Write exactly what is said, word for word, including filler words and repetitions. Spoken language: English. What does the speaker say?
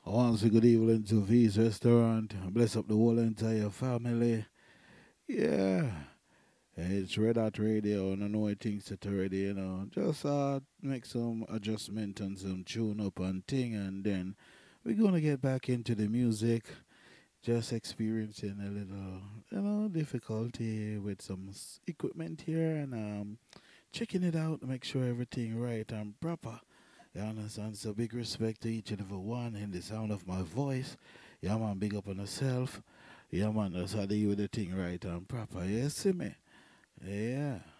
Once a good evening to V's Restaurant. Bless up the whole entire family. Yeah, it's Red Hot Radio, and I know I think that already, you know. Just uh, make some adjustment and some tune up and thing, and then we're gonna get back into the music. Just experiencing a little, you know, difficulty with some s- equipment here, and um, checking it out to make sure everything right and proper. You understand? So big respect to each and every one in the sound of my voice. Yeah, man, big up on yourself. Yeah, man, that's how they do the thing right and proper. You see me? Yeah.